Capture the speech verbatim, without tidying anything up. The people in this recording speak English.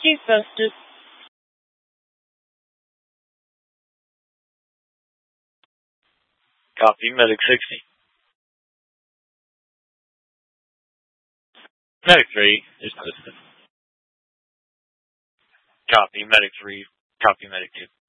Chief Festus. Copy, Medic sixty. Medic three is listed. Copy, Medic three. Copy, Medic two.